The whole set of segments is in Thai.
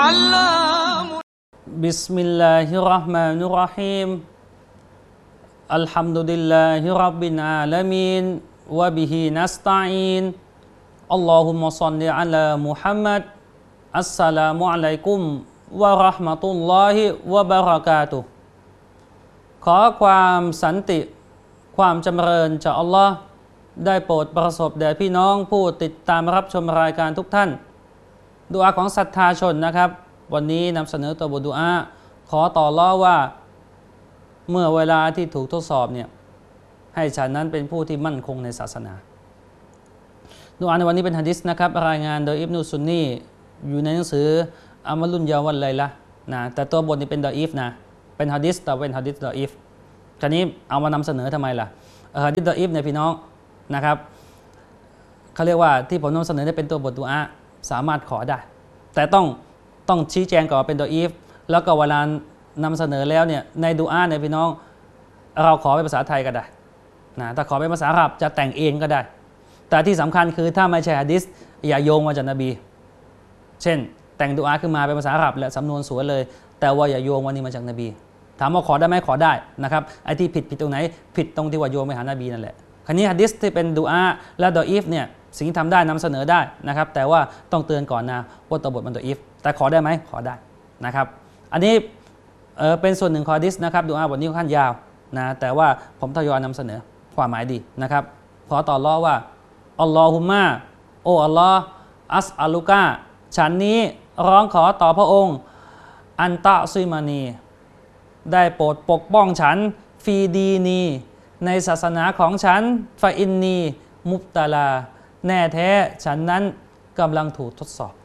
علام بسم الله الرحمن الرحيم الحمد لله رب العالمين وبه نستعين اللهم صل على محمد السلام عليكم ورحمة الله وبركاته ขอความสันติความจำเริญจากอัลลอฮ์ได้โปรดประสบแด่พี่น้องผู้ติดตามรับชมรายการทุกท่านดุอาของศรัทธาชนนะครับวันนี้นำเสนอตัวบทดุอาขอต่ออัลเลาะห์ว่าเมื่อเวลาที่ถูกทดสอบเนี่ยให้ฉันนั้นเป็นผู้ที่มั่นคงในศาสนาดุอาในวันนี้เป็นหะดีษนะครับรายงานโดยอิบนุซุนนีอยู่ในหนังสืออามัลุนยาวันไลละนะแต่ตัวบทนี้เป็นดออีฟนะเป็นหะดีษแต่เป็นหะดีษดออีฟคราวนี้เอามานำเสนอทำไมล่ะหะดีษดออีฟเนี่ยพี่น้องนะครับเขาเรียกว่าที่ผมนำเสนอได้เป็นตัวบทดุอาสามารถขอได้แต่ต้องชี้แจงก่อนว่าเป็นดออีฟแล้วก็เวลานำเสนอแล้วเนี่ยในดุอาเนี่ยพี่น้องเราขอเป็นภาษาไทยก็ได้นะถ้าขอเป็นภาษาอาหรับจะแต่งเองก็ได้แต่ที่สำคัญคือถ้าไม่ใช่หะดีษอย่าโยงมาจากนบีเช่นแต่งดุอาขึ้นมาเป็นภาษาอาหรับและสำนวนสวยเลยแต่ว่าอย่าโยงวันนี้มาจากนบีถามว่าขอได้ไหมขอได้นะครับไอ้ที่ผิดตรงไหนผิดตรงที่ว่าโยงไปหานบีนั่นแหละคราวนี้หะดีษที่เป็นดุอาและดออีฟเนี่ยสิ่งที่ทำได้นำเสนอได้นะครับแต่ว่าต้องเตือนก่อนนะว่าตัวบทมันดออีฟแต่ขอได้ไหมขอได้นะครับอันนี้เป็นส่วนหนึ่งของหะดีษนะครับดุอาบทนี้ค่อนข้างยาวนะแต่ว่าผมทยอยนำเสนอความหมายดีนะครับขอต่ออัลเลาะห์ว่าอัลลอฮุมะโอ้อัลลอฮ์อัสอัลุกะฉันนี้ร้องขอต่อพระองค์อันตะซุยมานีได้โปรดปกป้องฉันฟีดีนีในศาสนาของฉันฟาอินนีมุบตาลาแน่แท้ฉันนั้นกำลังถูกทดสอบ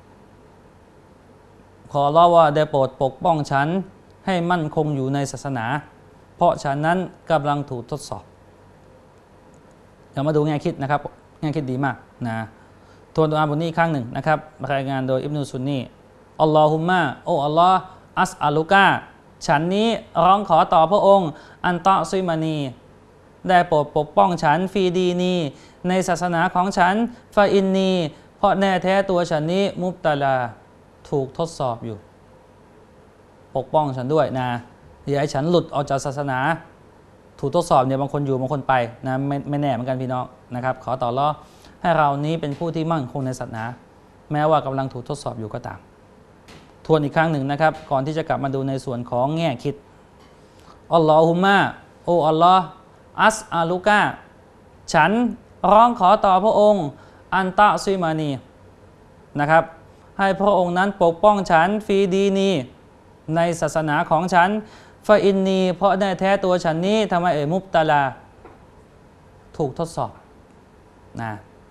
ขออัลเลาะห์ว่าได้โปรดปกป้องฉันให้มั่นคงอยู่ในศาสนาเพราะฉันนั้นกำลังถูกทดสอบเดี๋ยวมาดูแง่คิดนะครับแง่คิดดีมากนะทวนดุอาบทนี้อีกครั้งหนึ่งนะครับรายงานโดยอิบนุซุนนีอัลลอฮุมะโอ้อัลลอฮ์อัสอัลุกะฉันนี้ร้องขอต่อพระองค์อันตะซุยมานีได้โปรดปกป้องฉันฟีดีนีในศาสนาของฉันฟาอินนีเพราะแน่แท้ตัวฉันนี้มุบตาลาถูกทดสอบอยู่ปกป้องฉันด้วยนะอย่าให้ฉันหลุดออกจากศาสนาถูกทดสอบเนี่ยบางคนอยู่บางคนไปนะไม่แน่เหมือนกันพี่น้องนะครับขอต่ออัลเลาะห์ให้เรานี้เป็นผู้ที่มั่นคงในศาสนาแม้ว่ากำลังถูกทดสอบอยู่ก็ตามทวนอีกครั้งหนึ่งนะครับก่อนที่จะกลับมาดูในส่วนของแง่คิดอัลลอฮุมะโอ้อัลลอฮ์อัสอาลุกะฉันร้องขอต่อพระองค์อันตะซุยมานีนะครับให้พระองค์นั้นปกป้องฉันฟีดีนีในศาสนาของฉันฟาอินนีเพราะแน่แท้ตัวฉันนี้ทำไมมุบตาลาถูกทดสอบนะ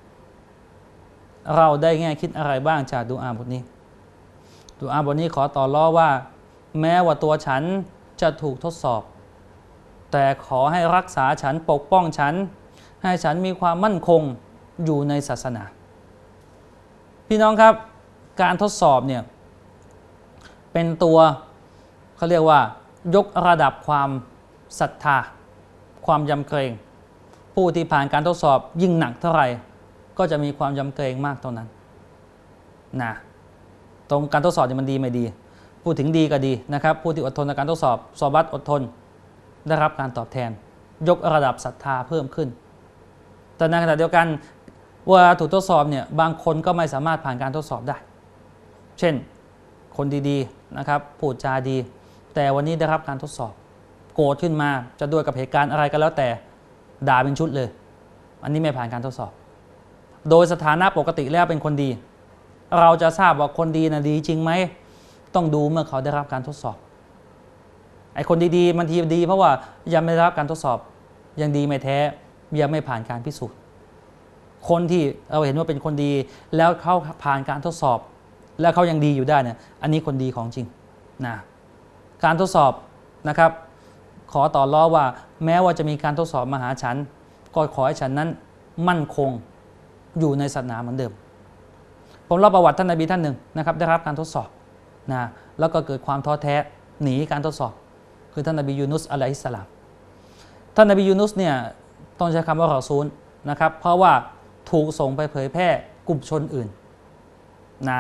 เราได้แง่คิดอะไรบ้างจากดุอาบทนี้ดุอาบทนี้ขอต่ออัลเลาะห์ว่าแม้ว่าตัวฉันจะถูกทดสอบแต่ขอให้รักษาฉันปกป้องฉันให้ฉันมีความมั่นคงอยู่ในศาสนาพี่น้องครับการทดสอบเนี่ยเป็นตัวเขาเรียกว่ายกระดับความศรัทธาความยำเกรงผู้ที่ผ่านการทดสอบยิ่งหนักเท่าไหร่ก็จะมีความยำเกรงมากเท่านั้นนะตรงการทดสอบเนี่ยมันดีไม่ดีพูดถึงดีก็ดีนะครับผู้ที่อดทนในการทดสอบซอบัตอดทนได้รับการตอบแทนยกระดับศรัทธาเพิ่มขึ้นแต่ในขณะเดียวกันเวลาถูกทดสอบเนี่ยบางคนก็ไม่สามารถผ่านการทดสอบได้เช่นคนดีๆนะครับพูดจาดีแต่วันนี้ได้รับการทดสอบโกรธขึ้นมาจะด้วยกับเหตุการณ์อะไรก็แล้วแต่ด่าเป็นชุดเลยอันนี้ไม่ผ่านการทดสอบโดยสถานะปกติแล้วเป็นคนดีเราจะทราบว่าคนดีนะดีจริงไหมต้องดูเมื่อเขาได้รับการทดสอบไอ้คนดีๆบางทีดีเพราะว่ายังไม่ได้รับการทดสอบยังดีไม่แท้ยังไม่ผ่านการพิสูจน์คนที่เราเห็นว่าเป็นคนดีแล้วเขาผ่านการทดสอบแล้วเขายังดีอยู่ได้เนี่ยอันนี้คนดีของจริงนะการทดสอบนะครับขอต่ออัลเลาะห์ว่าแม้ว่าจะมีการทดสอบมาหาฉันก็ขอให้ฉันนั้นมั่นคงอยู่ในศาสนาเหมือนเดิมผมเล่าประวัติท่านนบีท่านหนึ่งนะครับได้รับการทดสอบนะแล้วก็เกิดความท้อแท้หนีการทดสอบคือท่านนบียูนุสอะลัยฮิสสลามท่านนบียูนุสเนี่ยต้องใช้คำว่ารอซูลนะครับเพราะว่าถูกส่งไปเผยแพร่กลุ่มชนอื่นนะ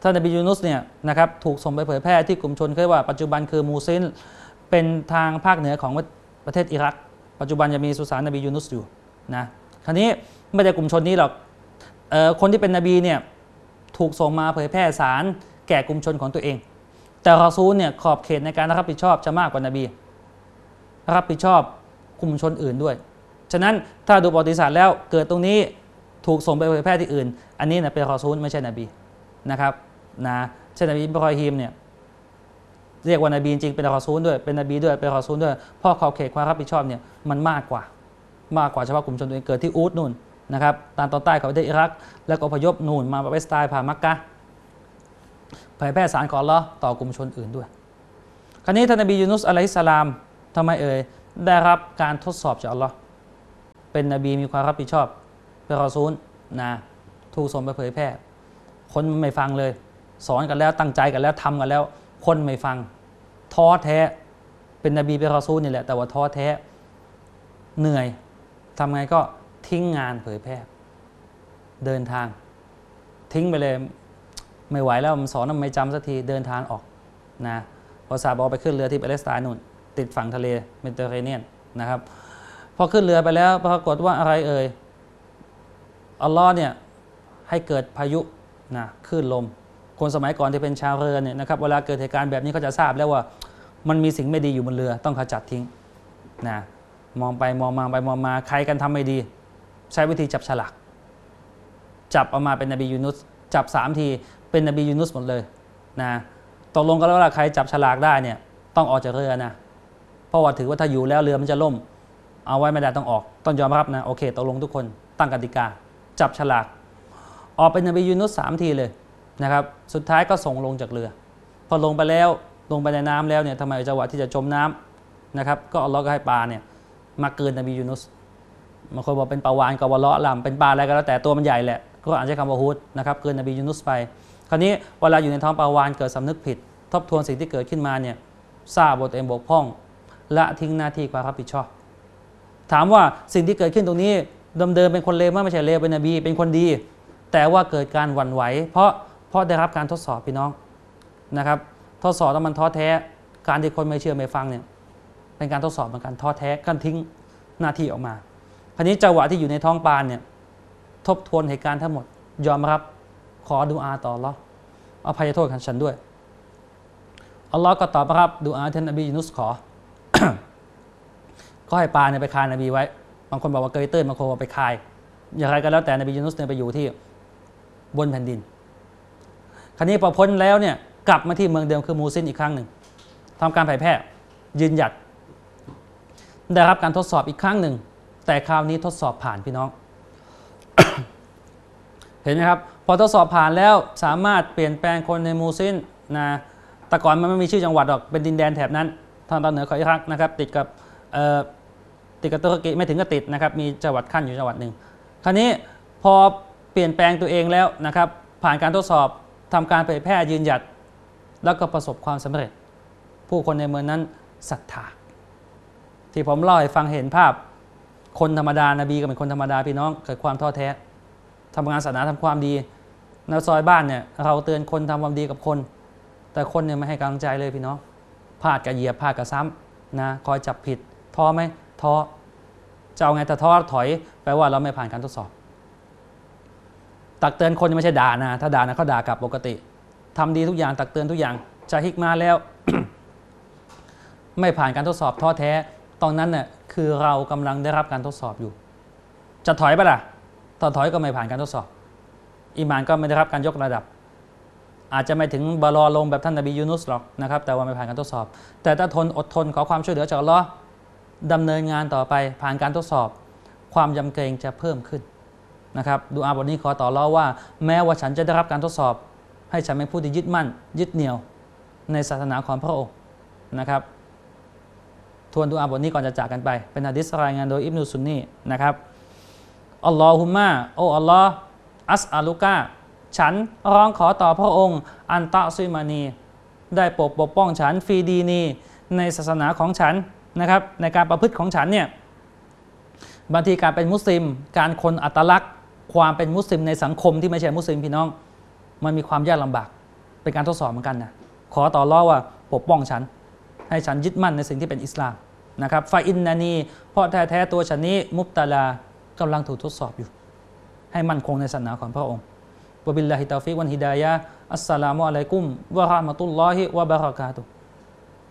ท่านนบียูนุสเนี่ยนะครับถูกส่งไปเผยแพร่ที่กลุ่มชนเรียกว่าปัจจุบันคือมูซินเป็นทางภาคเหนือของประเทศอิรักปัจจุบันยังมีสุสานนบียูนุสอยู่นะคราวนี้ไม่ใช่กลุ่มชนนี้หรอกคนที่เป็นนบีเนี่ยถูกส่งมาเผยแพร่สารแก่กลุ่มชนของตัวเองแต่รอซูลเนี่ยขอบเขตในการรับผิดชอบจะมากกว่านบีรับผิดชอบกลุ่มชนอื่นด้วยฉะนั้นถ้าดูประวัติศาสตร์แล้วเกิดตรงนี้ถูกส่งไปเผยแพร่ที่อื่นอันนี้นะเป็นรอซูลไม่ใช่นบีนะครับนะเช่นนบีอิบรอฮีมเนี่ยเรียกว่านบีจริงเป็นรอซูลด้วยเป็นนบีด้วยเป็นรอซูลด้วยเพราะขอบเขตความรับผิดชอบเนี่ยมันมากกว่าเฉพาะกลุ่มชนตัวเองเกิดที่อูดนู่นนะครับตอนใต้ของประเทศอิรักแล้วก็อพยพนู่นมาปาเลสไตน์ผ่านมักกะเผยแพร่สารของอัลเลาะห์ต่อกลุ่มชนอื่นด้วยคราวนี้ท่านนบียูนุสอะลัยฮิสสลามทำไมได้รับการทดสอบจากอัลเลาะห์เป็นนบีมีความรับผิดชอบเป็นรอซูลนะถูกส่งไปเผยแพร่คนไม่ฟังเลยสอนกันแล้วตั้งใจกันแล้วทำกันแล้วคนไม่ฟังท้อแท้เป็นนบีเป็นรอซูลนี่แหละแต่ว่าท้อแท้เหนื่อยทำไงก็ทิ้งงานเผยแพร่เดินทางทิ้งไปเลยไม่ไหวแล้วมันสอนไม่จำสักทีเดินทางออกนะพอซาบอไปขึ้นเรือที่ปาเลสไตน์นู่นติดฝั่งทะเลเมดิเตอร์เรเนียนนะครับพอขึ้นเรือไปแล้วปรากฏว่าอะไรอัลลอฮ์เนี่ยให้เกิดพายุนะคลื่นลมคนสมัยก่อนที่เป็นชาวเรือเนี่ยนะครับเวลาเกิดเหตุการณ์แบบนี้เขาจะทราบแล้วว่ามันมีสิ่งไม่ดีอยู่บนเรือต้องขจัดทิ้งนะมองไปมองมาใครกันทำไม่ดีใช้วิธีจับฉลากจับออกมาเป็นนบียูนุสจับ3ทีเป็นนบียูนุสหมดเลยนะตกลงกันแล้วว่าใครจับฉลากได้เนี่ยต้องออกจากเรือนะเพราะว่าถือว่าถ้าอยู่แล้วเรือมันจะล่มเอาไว้ไม่ได้ต้องออกต้องยอมรับนะโอเคตกลงทุกคนตั้งกติกาจับฉลากออกเป็นนบียูนุส3ทีเลยนะครับสุดท้ายก็ส่งลงจากเรือพอลงไปแล้วลงไปในน้ำแล้วเนี่ยทำไมจังหวะที่จะจมน้ำนะครับก็อัลเลาะห์ก็ให้ปลาเนี่ยมาเกินนบียูนุสบางคนบอกเป็นปลาวาฬกวะเลาะลำเป็นปลาอะไรก็แล้วแต่ตัวมันใหญ่แหละก็อาจจะคำว่าฮุดนะครับเกินนบียูนุสไปคราวนี้เวลาอยู่ในท้องปลาวาฬเกิดสำนึกผิดทบทวนสิ่งที่เกิดขึ้นมาเนี่ยทราบว่าตัวเองบกพร่องละทิ้งหน้าที่ความรับผิดชอบถามว่าสิ่งที่เกิดขึ้นตรงนี้เดิมเป็นคนเลวไม่ใช่เลวเป็นนบีเป็นคนดีแต่ว่าเกิดการหวั่นไหวเพราะได้รับการทดสอบพี่น้องนะครับทดสอบแล้วมันท้อแท้การที่คนไม่เชื่อไม่ฟังเนี่ยเป็นการทดสอบเหมือนกันท้อแท้กันทิ้งหน้าที่ออกมาคราวนี้จังหวะที่อยู่ในท้องปลาเนี่ยทบทวนเหตุการณ์ทั้งหมดยอมรับขอดุอาต่ออัลเลาะห์อภัยโทษของฉันด้วยอัลเลาะห์ก็ตอบรับดุอาท่านนบียูนุสขอ ก็ให้ปลาเนี่ยไปคายนบีไว้บางคนบอกว่าเกยตื้นบางคนบอกไปคายอย่างไรก็แล้วแต่นบียูนุสเนี่ยไปอยู่ที่บนแผ่นดินคราวนี้พอพ้นแล้วเนี่ยกลับมาที่เมืองเดิมคือมูซินอีกครั้งหนึ่งทำการเผยแพร่ยืนหยัดได้รับการทดสอบอีกครั้งหนึ่งแต่คราวนี้ทดสอบผ่านพี่น้อง เห็นไหมครับพอทดสอบผ่านแล้วสามารถเปลี่ยนแปลงคนในมูซินนะแต่ก่อนมันไม่มีชื่อจังหวัดหรอกเป็นดินแดนแถบนั้นทางตอนเหนือของอิรักนะครับติดกับตุรกีไม่ถึงกับติดนะครับมีจังหวัดขั้นอยู่จังหวัดหนึ่งคราวนี้พอเปลี่ยนแปลงตัวเองแล้วนะครับผ่านการทดสอบทำการเผยแพร่ยืนหยัดแล้วก็ประสบความสำเร็จผู้คนในเมืองนั้นศรัทธาที่ผมเล่าให้ฟังเห็นภาพคนธรรมดานบีก็เป็นคนธรรมดาพี่น้องเกิดความท้อแท้ทำงานศาสนาทำความดีในซอยบ้านเนี่ยเราเตือนคนทำความดีกับคนแต่คนเนี่ยไม่ให้กำลังใจเลยพี่น้องพลาดกับเหยียบพลาดกับซ้ำนะคอยจับผิดท้อไหมท้อจะเอาไงแต่ท้อถอยแปลว่าเราไม่ผ่านการทดสอบตักเตือนคนไม่ใช่ด่านะถ้าด่านะเขาด่ากลับปกติทำดีทุกอย่างตักเตือนทุกอย่างจะฮิกมาแล้ว ไม่ผ่านการทดสอบท้อแท้ตอนนั้นเนี่ยคือเรากำลังได้รับการทดสอบอยู่จะถอยไปล่ะตอนถอยก็ไม่ผ่านการทดสอบอีหม่านก็ไม่ได้รับการยกระดับอาจจะไม่ถึงบารอลงแบบท่านนบียูนุสหรอกนะครับแต่ว่าไม่ผ่านการทดสอบแต่ถ้าทนอดทนขอความช่วยเหลือจากอัลเลาะห์ดำเนินงานต่อไปผ่านการทดสอบความยำเกรงจะเพิ่มขึ้นนะครับดูอาบทนี้ขอต่อเล่าว่าแม้ว่าฉันจะได้รับการทดสอบให้ฉันเป็นผู้ที่ยึดมั่นยึดเหนี่ยวในศาสนาของพระองค์นะครับทวนดูอาบทนี้ก่อนจะจากกันไปเป็นหะดีษรายงานโดยอิบนุซุนนีนะครับอัลลอฮุมมะโอ้อัลลอฮ์อัสอาลุกะฉันร้องขอต่อพระองค์อันตะซิมานีได้ปกป้องฉันฟีดีนีในศาสนาของฉันนะครับในการประพฤติของฉันเนี่ยบางทีการเป็นมุสลิมการคนอัตลักษณ์ความเป็นมุสลิมในสังคมที่ไม่ใช่มุสลิมพี่น้องมันมีความยากลำบากเป็นการทดสอบเหมือนกันนะขอต่ออัลเลาะห์ว่าปกป้องฉันให้ฉันยึดมั่นในสิ่งที่เป็นอิสลามนะครับฟาอินนานีเพราะแท้ๆตัวฉันนี้มุบตะลากำลังถูกทดสอบอยู่ให้มั่นคงในศาสนาของพระองค์วะบิลลาฮิตอฟิกวันฮิดายะอัสสลามุอะลัยกุมวะเราะห์มะตุลลอฮิวะบะเราะกาตุฮ์